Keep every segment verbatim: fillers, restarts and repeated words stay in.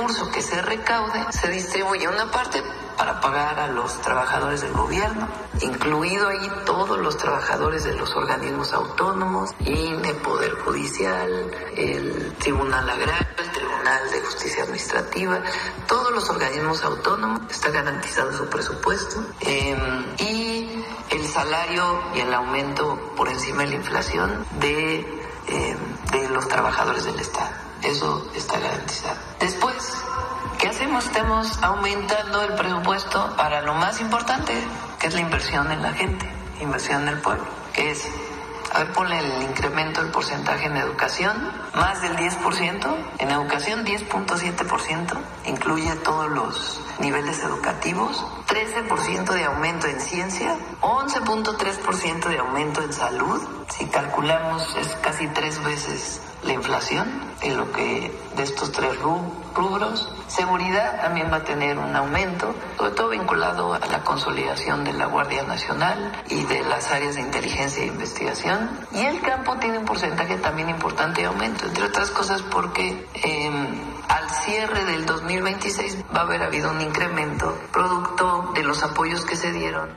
recurso que se recaude se distribuye una parte para pagar a los trabajadores del gobierno, incluido ahí todos los trabajadores de los organismos autónomos, I N E, Poder Judicial, el Tribunal Agrario, el Tribunal de Justicia Administrativa, todos los organismos autónomos, está garantizado su presupuesto, eh, y el salario y el aumento por encima de la inflación de, eh, de los trabajadores del Estado. Eso está garantizado. Después, ¿qué hacemos? Estamos aumentando el presupuesto para lo más importante, que es la inversión en la gente, inversión en el pueblo, que es, a ver, ponle el incremento del porcentaje en educación, más del diez por ciento, en educación diez punto siete por ciento, incluye todos los niveles educativos, trece por ciento de aumento en ciencia, once punto tres por ciento de aumento en salud, si calculamos es casi tres veces la inflación en lo que de estos tres rubros. Seguridad también va a tener un aumento, sobre todo vinculado a la consolidación de la Guardia Nacional y de las áreas de inteligencia e investigación. Y el campo tiene un porcentaje también importante de aumento, entre otras cosas porque eh, al cierre del dos mil veintiséis va a haber habido un incremento producto de los apoyos que se dieron.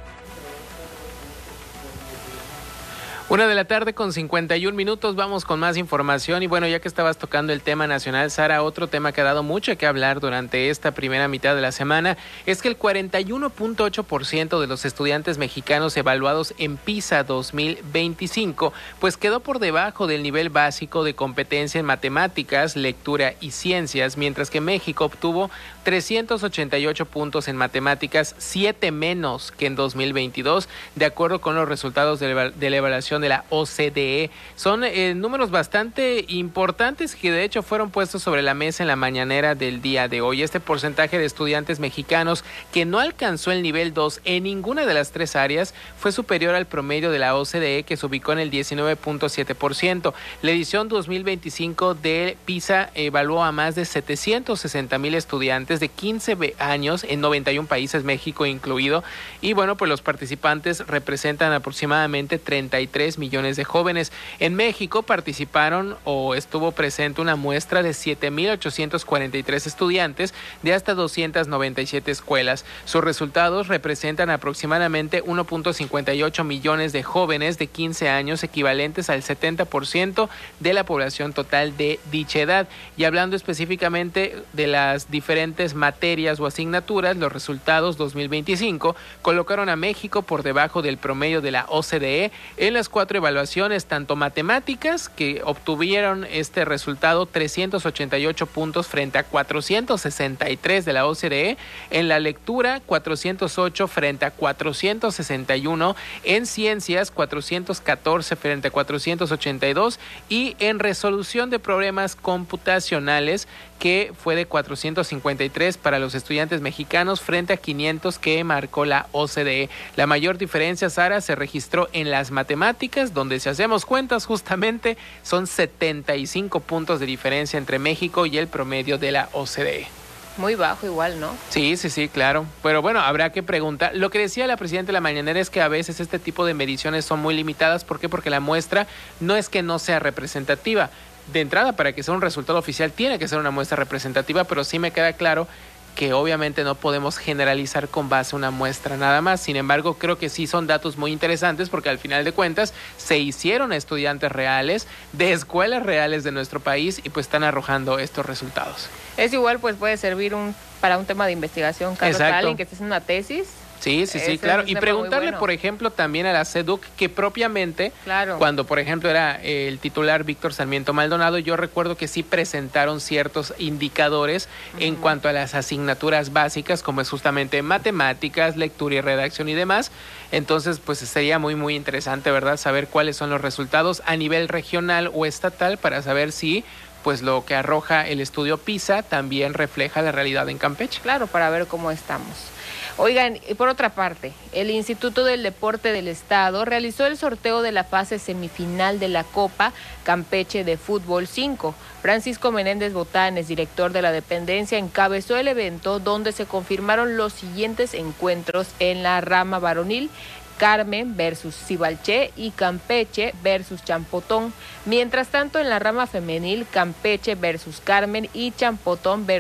Una de la tarde con cincuenta y un minutos, vamos con más información y bueno, ya que estabas tocando el tema nacional, Sara, otro tema que ha dado mucho que hablar durante esta primera mitad de la semana es que el cuarenta y uno punto ocho por ciento de los estudiantes mexicanos evaluados en PISA dos mil veinticinco pues quedó por debajo del nivel básico de competencia en matemáticas, lectura y ciencias, mientras que México obtuvo trescientos ochenta y ocho puntos en matemáticas, siete menos que en dos mil veintidós, de acuerdo con los resultados de la, de la evaluación de la O C D E. Son eh, números bastante importantes que de hecho fueron puestos sobre la mesa en la mañanera del día de hoy. Este porcentaje de estudiantes mexicanos que no alcanzó el nivel dos en ninguna de las tres áreas fue superior al promedio de la O C D E, que se ubicó en el diecinueve punto siete por ciento. La edición dos mil veinticinco de PISA evaluó a más de setecientos sesenta mil estudiantes de quince años en noventa y un países, México incluido, y bueno, pues los participantes representan aproximadamente treinta y tres millones de jóvenes. En México participaron o estuvo presente una muestra de siete mil ochocientos cuarenta y tres estudiantes de hasta doscientas noventa y siete escuelas. Sus resultados representan aproximadamente uno punto cincuenta y ocho millones de jóvenes de quince años, equivalentes al setenta por ciento de la población total de dicha edad. Y hablando específicamente de las diferentes materias o asignaturas, los resultados dos mil veinticinco colocaron a México por debajo del promedio de la O C D E en las cuatro evaluaciones, tanto matemáticas, que obtuvieron este resultado trescientos ochenta y ocho puntos frente a cuatrocientos sesenta y tres de la O C D E, en la lectura cuatrocientos ocho frente a cuatrocientos sesenta y uno, en ciencias cuatrocientos catorce frente a cuatrocientos ochenta y dos y en resolución de problemas computacionales, que fue de cuatrocientos cincuenta y tres para los estudiantes mexicanos frente a quinientos que marcó la O C D E. La mayor diferencia, Sara, se registró en las matemáticas, donde si hacemos cuentas justamente son setenta y cinco puntos de diferencia entre México y el promedio de la O C D E. Muy bajo igual, ¿no? Sí, sí, sí, claro. Pero bueno, habrá que preguntar. Lo que decía la presidenta de la mañanera es que a veces este tipo de mediciones son muy limitadas. ¿Por qué? Porque la muestra no es que no sea representativa. De entrada, para que sea un resultado oficial, tiene que ser una muestra representativa, pero sí me queda claro que obviamente no podemos generalizar con base a una muestra nada más. Sin embargo, creo que sí son datos muy interesantes porque al final de cuentas se hicieron estudiantes reales de escuelas reales de nuestro país y pues están arrojando estos resultados. Es igual, pues puede servir un para un tema de investigación, Carlos, Exacto. alguien que esté haciendo una tesis. Sí, sí, sí, Ese claro. es Y preguntarle, bueno. por ejemplo, también a la SEDUC, que propiamente, claro. cuando, por ejemplo, era el titular Víctor Sarmiento Maldonado, yo recuerdo que sí presentaron ciertos indicadores uh-huh. en cuanto a las asignaturas básicas, como es justamente matemáticas, lectura y redacción y demás. Entonces, pues sería muy, muy interesante, ¿verdad?, saber cuáles son los resultados a nivel regional o estatal para saber si pues lo que arroja el estudio PISA también refleja la realidad en Campeche. Claro, para ver cómo estamos. Oigan, y por otra parte, el Instituto del Deporte del Estado realizó el sorteo de la fase semifinal de la Copa Campeche de Fútbol cinco. Francisco Menéndez Botanes, director de la dependencia, encabezó el evento donde se confirmaron los siguientes encuentros en la rama varonil: Carmen versus Cibalché y Campeche versus Champotón. Mientras tanto, en la rama femenil, Campeche versus Carmen y Champotón versus